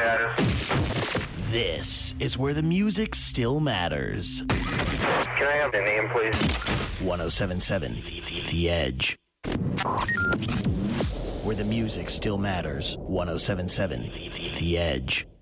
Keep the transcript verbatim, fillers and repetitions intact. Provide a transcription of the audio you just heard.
address. This is where the music still matters. Can I have the name, please? ten seventy-seven The Edge. Where the music still matters. ten seventy-seven The Edge.